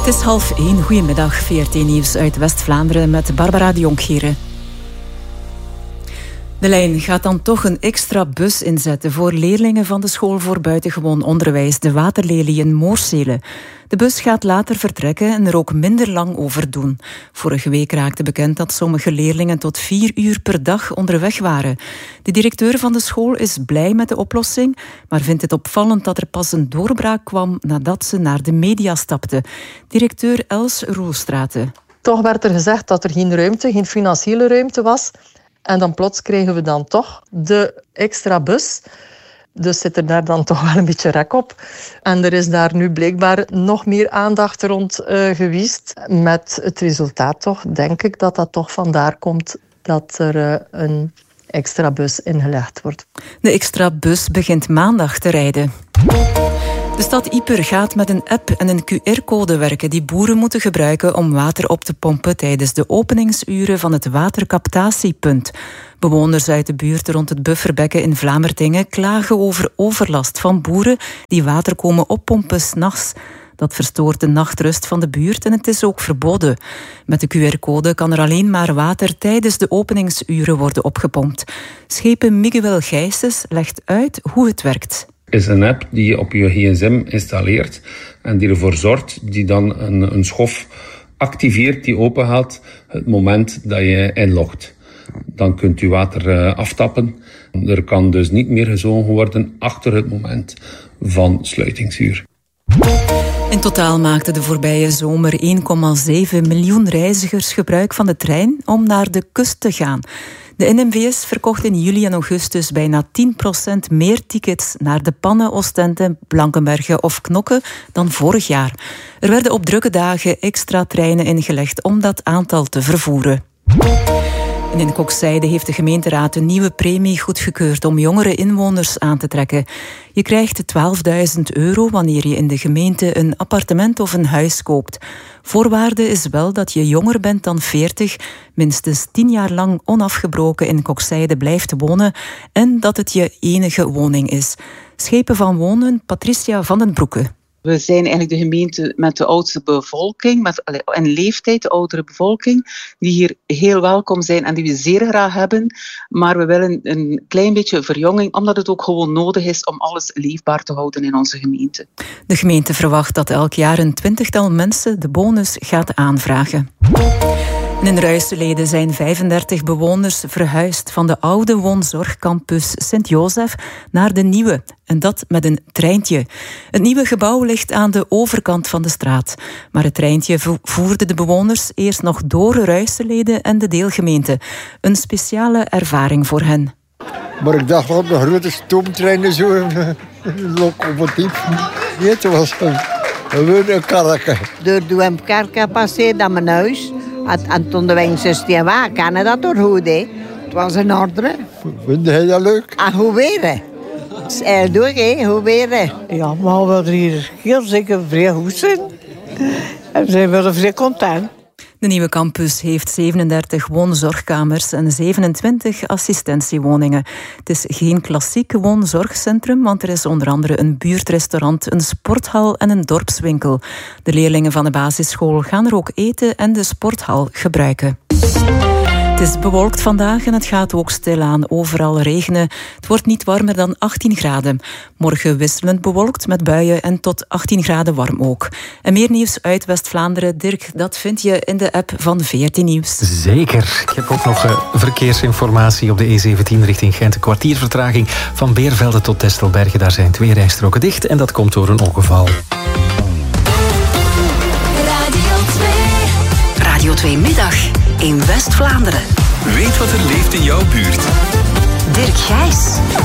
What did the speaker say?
Het is 12:30. Goedemiddag, VRT Nieuws uit West-Vlaanderen met Barbara de Jonkgeren. De lijn gaat dan toch een extra bus inzetten voor leerlingen van de school voor buitengewoon onderwijs, de Waterlelie in Moorsele. De bus gaat later vertrekken en er ook minder lang over doen. Vorige week raakte bekend dat sommige leerlingen tot 4 uur per dag onderweg waren. De directeur van de school is blij met de oplossing, maar vindt het opvallend dat er pas een doorbraak kwam nadat ze naar de media stapte. Directeur Els Roelstraten. Toch werd er gezegd dat er geen financiële ruimte was. En dan plots kregen we dan toch de extra bus. Dus zit er daar dan toch wel een beetje rek op. En er is daar nu blijkbaar nog meer aandacht rond geweest. Met het resultaat toch, denk ik, dat dat toch vandaar komt dat er een extra bus ingelegd wordt. De extra bus begint maandag te rijden. De stad Ieper gaat met een app en een QR-code werken die boeren moeten gebruiken om water op te pompen tijdens de openingsuren van het watercaptatiepunt. Bewoners uit de buurt rond het bufferbekken in Vlamertinge klagen over overlast van boeren die water komen oppompen 's nachts. Dat verstoort de nachtrust van de buurt en het is ook verboden. Met de QR-code kan er alleen maar water tijdens de openingsuren worden opgepompt. Schepen Miguel Gijsens legt uit hoe het werkt. Is een app die je op je gsm installeert en die ervoor zorgt, die dan een schof activeert die openhaalt het moment dat je inlogt. Dan kunt u water aftappen. Er kan dus niet meer gezogen worden achter het moment van sluitingsuur. In totaal maakten de voorbije zomer 1,7 miljoen reizigers gebruik van de trein om naar de kust te gaan. De NMVS verkocht in juli en augustus bijna 10% meer tickets naar de Pannen, Oostende, Blankenberge of Knokke dan vorig jaar. Er werden op drukke dagen extra treinen ingelegd om dat aantal te vervoeren. En in Kokzijde heeft de gemeenteraad een nieuwe premie goedgekeurd om jongere inwoners aan te trekken. Je krijgt €12.000 wanneer je in de gemeente een appartement of een huis koopt. Voorwaarde is wel dat je jonger bent dan 40, minstens 10 jaar lang onafgebroken in Kokzijde blijft wonen en dat het je enige woning is. Schepen van Wonen, Patricia van den Broeke. We zijn eigenlijk de gemeente met de oudste bevolking, in leeftijd de oudere bevolking, die hier heel welkom zijn en die we zeer graag hebben. Maar we willen een klein beetje verjonging, omdat het ook gewoon nodig is om alles leefbaar te houden in onze gemeente. De gemeente verwacht dat elk jaar een 20-tal mensen de bonus gaat aanvragen. In Ruiselede zijn 35 bewoners verhuisd van de oude woonzorgcampus Sint-Jozef naar de nieuwe. En dat met een treintje. Het nieuwe gebouw ligt aan de overkant van de straat. Maar het treintje voerde de bewoners eerst nog door Ruiselede en de deelgemeente. Een speciale ervaring voor hen. Maar ik dacht wel, de grote stoomtreinen zo, een locomotief. Nee, het was een karretje. Door de karretje passeerde naar mijn huis. En toen de wijn 16 waren, kan dat toch goed, hè? Het was een orde. Vind jij dat leuk? En hoe weer? Doe hè, hoe weer? Ja, maar we er hier heel zeker vrij goed zijn. En zijn we vrij content. De nieuwe campus heeft 37 woonzorgkamers en 27 assistentiewoningen. Het is geen klassiek woonzorgcentrum, want er is onder andere een buurtrestaurant, een sporthal en een dorpswinkel. De leerlingen van de basisschool gaan er ook eten en de sporthal gebruiken. Het is bewolkt vandaag en het gaat ook stilaan overal regenen. Het wordt niet warmer dan 18 graden. Morgen wisselend bewolkt met buien en tot 18 graden warm ook. En meer nieuws uit West-Vlaanderen, Dirk, dat vind je in de app van VRT Nieuws. Zeker. Ik heb ook nog verkeersinformatie op de E17 richting Gent. Een kwartiervertraging van Beervelde tot Testelbergen. Daar zijn 2 rijstroken dicht en dat komt door een ongeval. Radio 2 Middag in West-Vlaanderen. Weet wat er leeft in jouw buurt. Dirk Gijs.